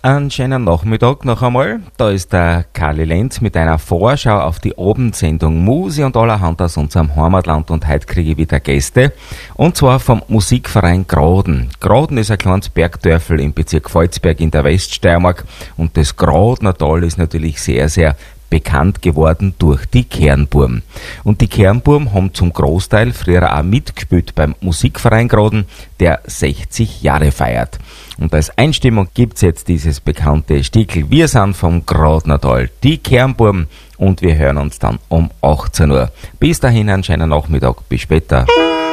Einen schönen Nachmittag noch einmal. Da ist der Karli Lenz mit einer Vorschau auf die Abendsendung Musi und allerhand aus unserem Heimatland, und heute kriege ich wieder Gäste. Und zwar vom Musikverein Graden. Graden ist ein kleines Bergdörfel im Bezirk Pfalzberg in der Weststeiermark, und das Gradner Tal ist natürlich sehr, sehr bekannt geworden durch die Kernburm. Und die Kernburm haben zum Großteil früher auch mitgespielt beim Musikverein Graden, der 60 Jahre feiert. Und als Einstimmung gibt's jetzt dieses bekannte Stickel. Wir sind vom Gradner Tal, die Kernburm, und wir hören uns dann um 18 Uhr. Bis dahin einen schönen Nachmittag. Bis später.